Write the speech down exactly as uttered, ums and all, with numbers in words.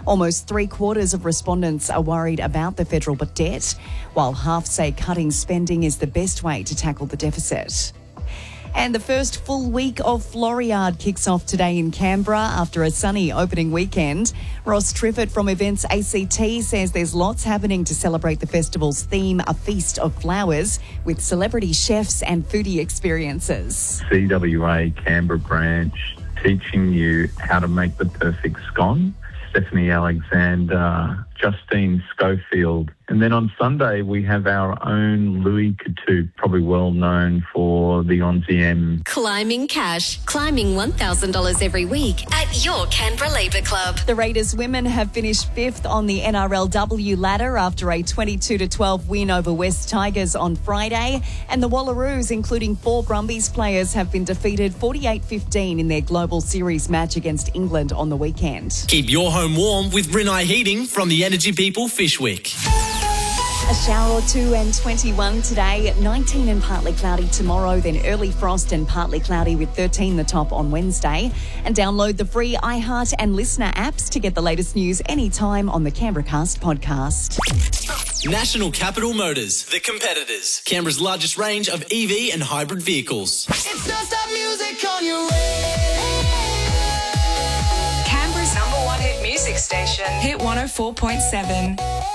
Almost three quarters of respondents are worried about the federal debt, while half say cutting spending is the best way to tackle the deficit. And the first full week of Floriade kicks off today in Canberra after a sunny opening weekend. Ross Triffett from Events A C T says there's lots happening to celebrate the festival's theme, A Feast of Flowers, with celebrity chefs and foodie experiences. C W A Canberra branch teaching you how to make the perfect scone. Stephanie Alexander, Justine Schofield. And then on Sunday, we have our own Louis Couture, probably well known for the Onzi M. Climbing cash. Climbing one thousand dollars every week at your Canberra Labour Club. The Raiders women have finished fifth on the N R L W ladder after a twenty-two to twelve win over West Tigers on Friday. And the Wallaroos, including four Brumbies players, have been defeated forty-eight fifteen in their Global Series match against England on the weekend. Keep your home warm with Rinnai Heating from the Energy People Fishwick. A shower or two and twenty-one today, nineteen and partly cloudy tomorrow, then early frost and partly cloudy with thirteen the top on Wednesday. And download the free iHeart and Listener apps to get the latest news anytime on the Canberra Cast podcast. National Capital Motors, the competitors. Canberra's largest range of E V and hybrid vehicles. It's non-stop music on your radio. Canberra's number one hit music station, Hit one oh four point seven.